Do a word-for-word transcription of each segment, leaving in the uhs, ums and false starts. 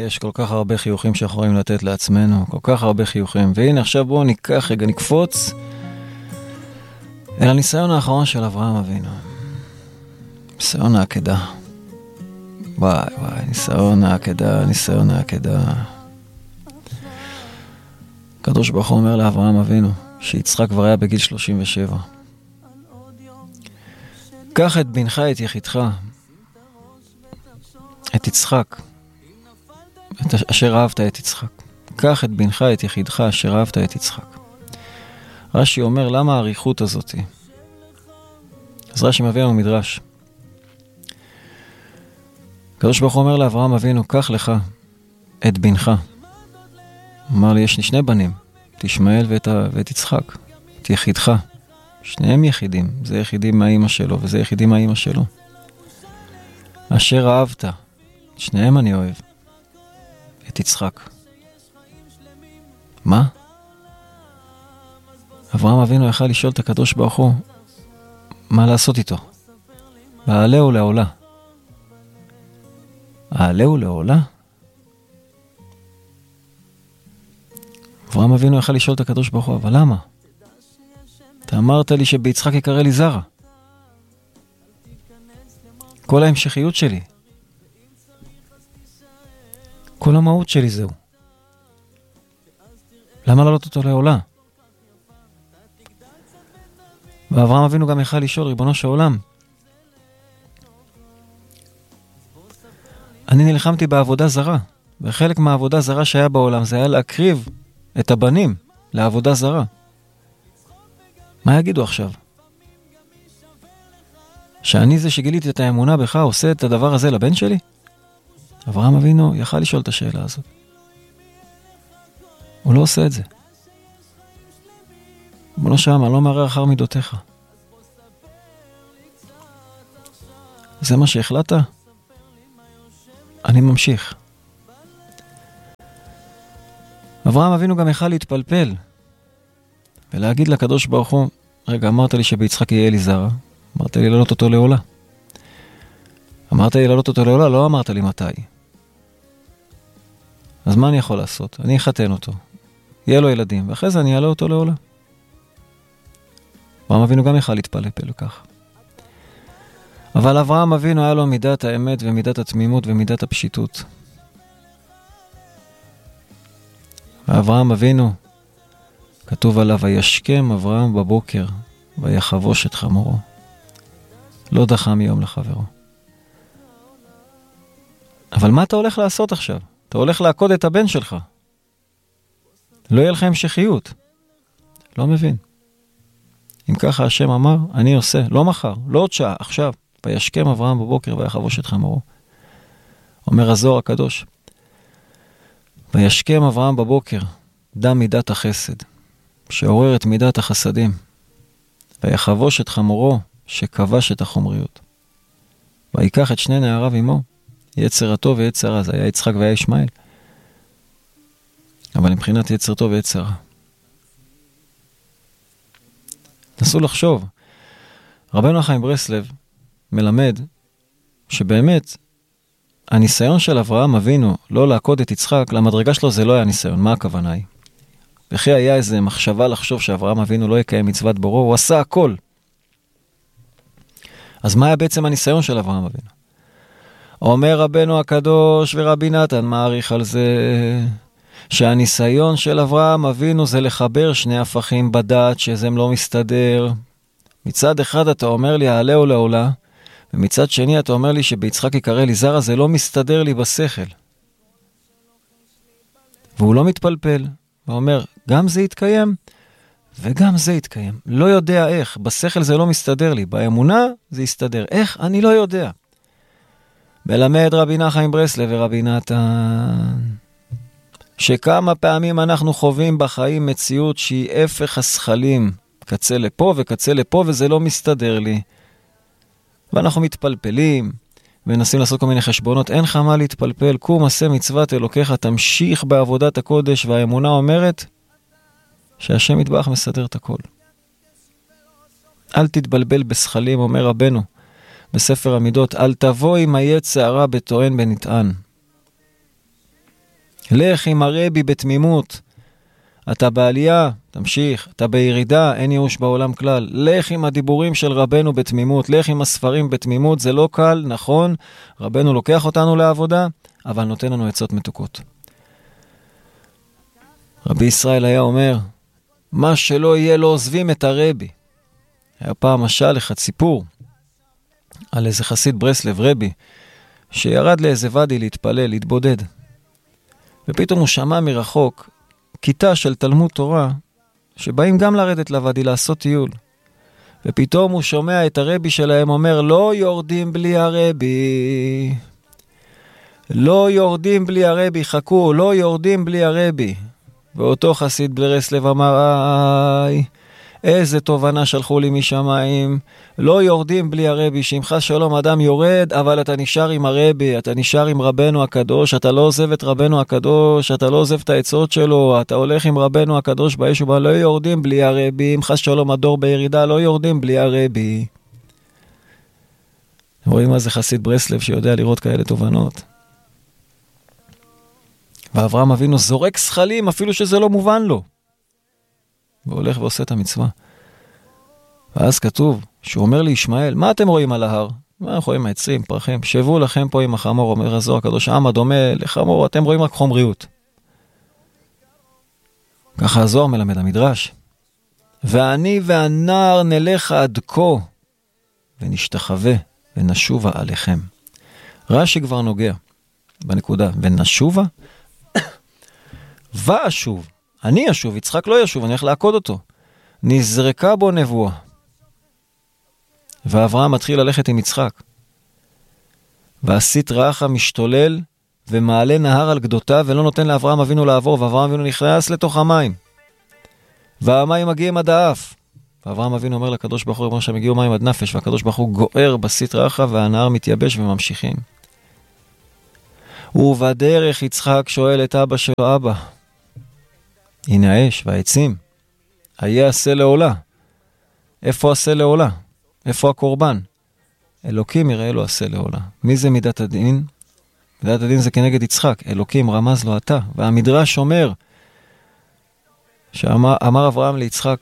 יש כל כך הרבה חיוכים שיכולים לתת לעצמנו, כל כך הרבה חיוכים. והנה עכשיו בואו ניקח רגע, נקפוץ אל הניסיון האחרון של אברהם אבינו. ניסיון העקדה. וואי וואי, ניסיון העקדה, ניסיון העקדה. הקדוש ברוך הוא אומר לאברהם אבינו, שיצחק כבר היה בגיל שלושים ושבע. קח את בנך, את יחידך, את יצחק, את אשר אהבת את יצחק. קח את בנך, את יחידך, אשר אהבת את יצחק. רש"י אומר, למה העריכות הזאת? אז רש"י מביא לנו מדרש. הקדוש ברוך הוא אומר לאברהם אבינו, קח לך את בנך. אמר לי, יש לי שני בנים, את ישמעאל ואת, ואת יצחק, את יחידך. שניהם יחידים, זה יחידים מהאמא שלו וזה יחידים מהאמא שלו. אשר אהבת, שניהם אני אוהב, את יצחק. מה? אברהם אבינו יכל לשאול את הקדוש ברוך הוא, מה לעשות איתו? העלהו לעולה. העלהו לעולה? אברהם אבינו יכל לשאול את הקדוש ברוך הוא, אבל למה? אתה אמרת לי שביצחק יקרא לי זרע. כל ההמשכיות שלי, כל המהות שלי זהו. למה לעלות אותו לעולה? ואברהם אבינו גם יכל לשאול, ריבונו של עולם, אני נלחמתי בעבודה זרה, וחלק מהעבודה זרה שהיה בעולם זה היה להקריב את הבנים לעבודה זרה. מה יגידו עכשיו? שאני זה שגיליתי את האמונה בך עושה את הדבר הזה לבן שלי? אברהם אבינו יכל לשאול את השאלה הזאת. הוא לא עושה את זה. הוא לא שם, אני לא מערער אחר מידותיך. זה מה שהחלטת? אני ממשיך. אברהם אבינו גם יכל להתפלפל ולהגיד לקדוש ברוך הוא, רגע, אמרת לי שביצחק יהיה לי זרע, אמרת לי לעלות אותו לעולה. אמרת לי לעלות אותו לעולה, לא אמרת לי מתי. אז מה אני יכול לעשות? אני אחתן אותו, יהיה לו ילדים, ואחרי זה אני אעלה אותו לעולה. אברהם אבינו גם יכל להתפלפל לכך. אבל אברהם אבינו היה לו מידת האמת ומידת התמימות ומידת הפשיטות. ואברהם אבינו, כתוב עליו, וישכם אברהם בבוקר, ויחבוש את חמורו. לא דחה מיום לחברו. אבל מה אתה הולך לעשות עכשיו? אתה הולך לעקוד את הבן שלך. לא יהיה לך המשכיות. לא מבין. אם ככה השם אמר, אני עושה, לא מחר, לא עוד שעה, עכשיו. וישכם אברהם בבוקר, ויחבוש את חמורו. אומר הזוהר הקדוש, וישכם אברהם בבוקר, דם מידת החסד, שעורר את מידת החסדים, ויחבוש את חמורו, שכבש את החומריות. ויקח את שני נעריו עמו, יצר הטוב ויצר רע, זה היה יצחק והיה ישמעאל. אבל מבחינת יצר טוב ויצר רע. נסו לחשוב, רבנו החיים ברסלב מלמד שבאמת הניסיון של אברהם אבינו לא לעקוד את יצחק, למדרגה שלו זה לא היה ניסיון. מה הכוונה היא? וכי היה איזה מחשבה לחשוב שאברהם אבינו לא יקיים מצוות בורו, הוא עשה הכל. אז מה היה בעצם הניסיון של אברהם אבינו? אומר רבנו הקדוש ורבי נתן מעריך על זה, שהניסיון של אברהם אבינו זה לחבר שני הפכים בדעת, שזה לא מסתדר. מצד אחד אתה אומר לי, העלהו לעולה, ומצד שני אתה אומר לי שביצחק יקרא לי זרע, זה לא מסתדר לי בשכל. והוא לא מתפלפל, הוא אומר, גם זה יתקיים, וגם זה יתקיים. לא יודע איך, בשכל זה לא מסתדר לי, באמונה זה יסתדר. איך? אני לא יודע. מלמד רבי נחיים ברסלב ורבי נתן, שכמה פעמים אנחנו חווים בחיים מציאות שהיא הפך השכלים, קצה לפה וקצה לפה, וזה לא מסתדר לי. ואנחנו מתפלפלים, ונסים לעשות כל מיני חשבונות, אין לך מה להתפלפל, קום עשה מצוות אלוקיך, תמשיך בעבודת הקודש, והאמונה אומרת שהשם יתברך מסדר את הכל. אל תתבלבל בשכלים, אומר רבנו, בספר המידות, אל תבוא עם היצע הרע בטוען בנטען. לך עם הרבי בתמימות. אתה בעלייה, תמשיך. אתה בירידה, אין ייאוש בעולם כלל. לך עם הדיבורים של רבנו בתמימות. לך עם הספרים בתמימות. זה לא קל, נכון. רבנו לוקח אותנו לעבודה, אבל נותן לנו עצות מתוקות. רבי ישראל היה אומר, מה שלא יהיה לא עוזבים את הרבי. היה פעם משל אחד סיפור על איזה חסיד ברסלב, רבי, שירד לאיזה ודי להתפלל, להתבודד. ופתאום הוא שמע מרחוק כיתה של תלמוד תורה, שבאים גם לרדת לוואדי לעשות טיול. ופתאום הוא שומע את הרבי שלהם אומר, לא יורדים בלי הרבי. לא יורדים בלי הרבי, חכו, לא יורדים בלי הרבי. ואותו חסיד ברסלב אמר, איי, איזה תובנה שלחו לי משמיים. לא יורדים בלי הרבי, שמחה שלום אדם יורד, אבל אתה נשאר עם הרבי, אתה נשאר עם רבנו הקדוש, אתה לא עוזב את רבנו הקדוש, אתה לא עוזב את העצות שלו, אתה הולך עם רבנו הקדוש באש ובא, לא יורדים בלי הרבי, שמחה שלום הדור בירידה, לא יורדים בלי הרבי. רואים מה זה חסיד ברסלב שיודע לראות כאלה תובנות. ואברהם אבינו זורק שכלים, אפילו שזה לא מובן לו. והולך ועושה את המצווה. ואז כתוב, שהוא אומר לישמעאל, מה אתם רואים על ההר? מה אנחנו רואים? העצים, פרחים. שבו לכם פה עם החמור, אומר הזוהר הקדוש, עם הדומה לחמור, אתם רואים רק חומריות. ככה הזוהר מלמד המדרש. ואני והנער נלך עד כה, ונשתחווה, ונשובה עליכם. רש"י כבר נוגע בנקודה, ונשובה, ואשוב, אני אשוב, יצחק לא ישוב, אני הולך לעקוד אותו. נזרקה בו נבואה. ואברהם מתחיל ללכת עם יצחק. והסית רחה משתולל ומעלה נהר על גדותיו ולא נותן לאברהם אבינו לעבור, ואברהם אבינו נכנס לתוך המים. והמים מגיעים עד האף. ואברהם אבינו אומר לקדוש ברוך הוא, שהם הגיעו מים עד נפש, והקדוש ברוך הוא גוער בסית רחה והנהר מתייבש וממשיכים. ובדרך יצחק שואל את אבא שלו, אבא, הנה האש והעצים, היה עשה לעולה. איפה עשה לעולה? איפה הקורבן? אלוקים יראה לו עשה לעולה. מי זה מידת הדין? מידת הדין זה כנגד יצחק. אלוקים רמז לו אתה. והמדרש אומר, שאמר אמר אברהם ליצחק,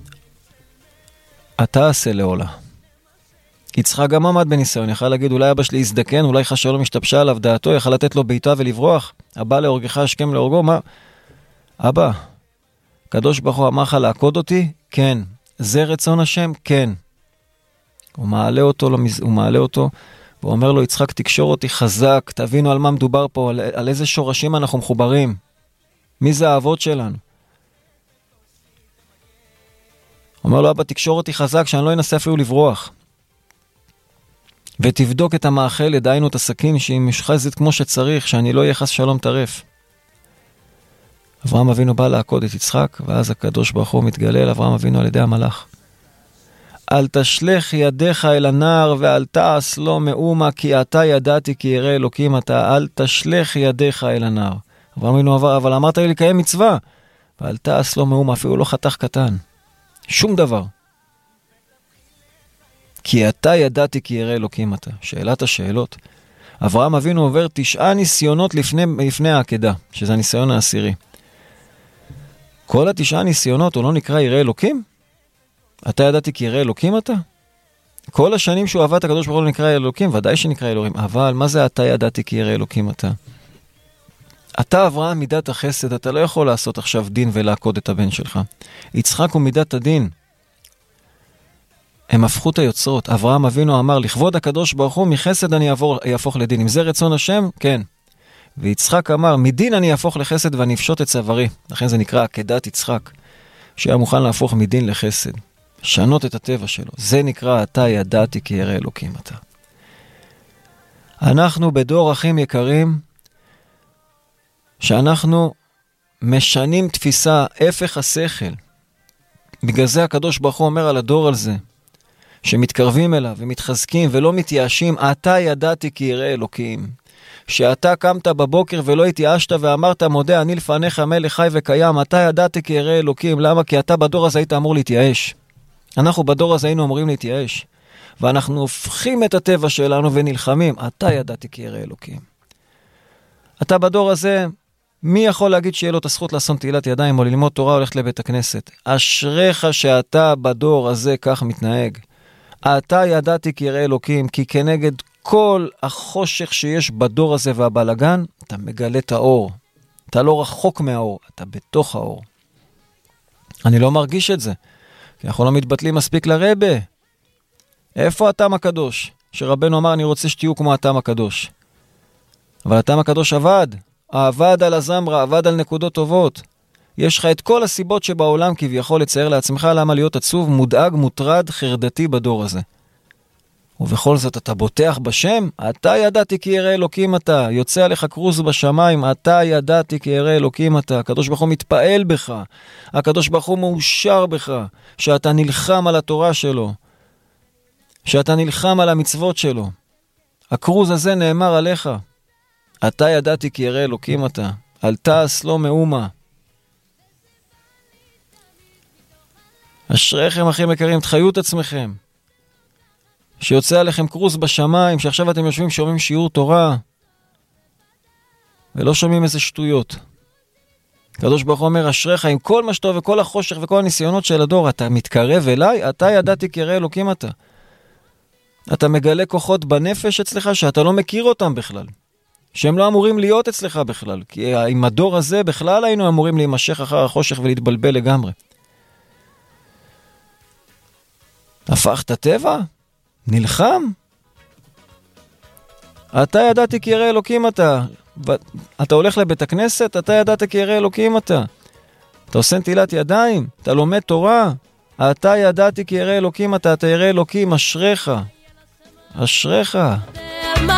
אתה עשה לעולה. יצחק גם עמד בניסיון, יכל להגיד, אולי אבא שלי יזדקן, אולי חשב לא משתבשה עליו דעתו, יכל לתת לו ביתה ולברוח. הבא להורגך השכם להורגו, מה? אבא, קדוש ברוך הוא אמר לך לעקוד אותי? כן. זה רצון השם? כן. הוא מעלה אותו, הוא מעלה אותו, והוא אומר לו, יצחק, תקשור אותי חזק, תבינו על מה מדובר פה, על, על איזה שורשים אנחנו מחוברים. מי זה האבות שלנו? הוא אומר לו, אבא, תקשור אותי חזק, שאני לא אנסה אפילו לברוח. ותבדוק את המאכל, ידענו את הסכין, שהיא משחזת כמו שצריך, שאני לא יחס שלום טרף. אברהם אבינו בא לעקוד את יצחק, ואז הקדוש ברוך הוא מתגלה לאברהם אבינו על ידי המלאך. אל תשלח ידיך אל הנער, ואל תעש לו מאומה, כי אתה ידעתי כי ירא אלוקים אתה. אל תשלח ידיך אל הנער. אברהם אבינו עבר, אבל אמרת לי לקיים מצווה. ואל תעש לו מאומה, אפילו לא חתך קטן. שום דבר. כי אתה ידעתי כי ירא אלוקים אתה. שאלת השאלות. אברהם אבינו עובר תשעה ניסיונות לפני, לפני העקדה, שזה הניסיון העשירי. כל התשעה ניסיונות הוא לא נקרא ירא אלוקים? אתה ידעתי כי ירא אלוקים אתה? כל השנים שהוא עבד הקדוש ברוך הוא נקרא אלוקים, ודאי שנקרא אלוהים, אבל מה זה אתה ידעתי כי ירא אלוקים אתה? אתה אברהם מידת החסד, אתה לא יכול לעשות עכשיו דין ולעקוד את הבן שלך. יצחק הוא מידת הדין. הם הפכו את היוצרות. אברהם אבינו אמר, לכבוד הקדוש ברוך הוא, מחסד אני יעבור, יהפוך לדין. אם זה רצון השם, כן. ויצחק אמר, מדין אני יהפוך לחסד ואני אפשוט את צווארי. לכן זה נקרא עקדת יצחק, שהיה מוכן להפוך מדין לחסד. שנות את הטבע שלו. זה נקרא, אתה ידעתי כי ירא אלוקים אתה. אנחנו בדור אחים יקרים, שאנחנו משנים תפיסה, הפך השכל. בגלל זה הקדוש ברוך הוא אומר על הדור על זה, שמתקרבים אליו ומתחזקים ולא מתייאשים, אתה ידעתי כי ירא אלוקים. שאתה קמת בבוקר ולא התייאשת ואמרת, מודה, אני לפניך מלך חי וקיים, אתה ידעתי כי ירא אלוקים. למה? כי אתה בדור הזה היית אמור להתייאש. אנחנו בדור הזה היינו אמורים להתייאש. ואנחנו הופכים את הטבע שלנו ונלחמים, אתה ידעתי כי ירא אלוקים. אתה בדור הזה מי יכול להגיד שיהיה לו את הזכות לעשות תהילת ידיים או ללמוד תורה או ללכת לבית הכנסת? אשריך שאתה בדור הזה כך מתנהג. אתה ידעתי כי יראה אלוקים, כי כנגד כל החושך שיש בדור הזה והבלגן, אתה מגלה את האור. אתה לא רחוק מהאור, אתה בתוך האור. אני לא מרגיש את זה, כי אנחנו לא מתבטלים מספיק לרבה. איפה התם הקדוש? שרבנו אמר, אני רוצה שתהיו כמו התם הקדוש. אבל התם הקדוש עבד, עבד על הזמרה, עבד על נקודות טובות. יש לך את כל הסיבות שבעולם כביכול לצייר לעצמך למה להיות עצוב, מודאג, מוטרד, חרדתי בדור הזה. ובכל זאת אתה בוטח בשם, אתה ידעתי כי יראה אלוקים אתה, יוצא עליך קרוז בשמיים, אתה ידעתי כי יראה אלוקים אתה, הקדוש ברוך הוא מתפעל בך, הקדוש ברוך הוא מאושר בך, שאתה נלחם על התורה שלו, שאתה נלחם על המצוות שלו. הקרוז הזה נאמר עליך, אתה ידעתי כי יראה אלוקים אתה, אל תעש לא מאומה. אשריכם אחים יקרים, תחיו את עצמכם. שיוצא עליכם קרוס בשמיים, שעכשיו אתם יושבים שומעים שיעור תורה, ולא שומעים איזה שטויות. הקדוש ברוך הוא אומר, אשריך עם כל מה שטוב וכל החושך וכל הניסיונות של הדור, אתה מתקרב אליי, אתה ידעתי כי יראה אלוקים אתה. אתה מגלה כוחות בנפש אצלך שאתה לא מכיר אותם בכלל. שהם לא אמורים להיות אצלך בכלל. כי עם הדור הזה בכלל היינו אמורים להימשך אחר החושך ולהתבלבל לגמרי. הפכת טבע? נלחם? אתה ידעתי כי יראה אלוקים אתה. אתה הולך לבית הכנסת? אתה ידעת כי יראה אלוקים אתה. אתה עושה נטילת ידיים? אתה לומד תורה? אתה ידעתי כי יראה אלוקים אתה. אתה יראה אלוקים, אשריך. אשריך.